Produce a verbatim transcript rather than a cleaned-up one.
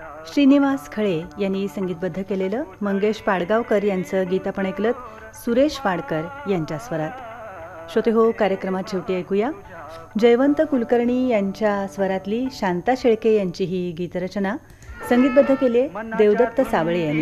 श्रीनिवास खळे यांनी संगीतबद्ध केलेलं मंगेश पाडगावकर यांचं गीत आपण ऐकलं सुरेश वाडकर यांच्या स्वरात। श्रोते हो, कार्यक्रमात शेवटी ऐकूया जयवंत कुलकर्णी यांच्या स्वरातली शांता शेळके यांची ही गीतरचना। संगीतबद्ध केली देवदत्त साबळे यांनी।